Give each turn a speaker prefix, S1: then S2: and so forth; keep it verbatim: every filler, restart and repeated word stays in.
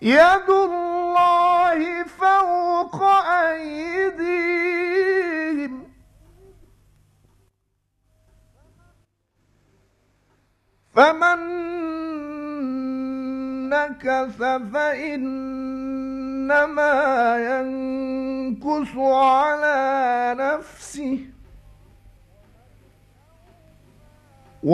S1: يد الله فوق أيديهم فمن نكث فإنما ينكث على نفسه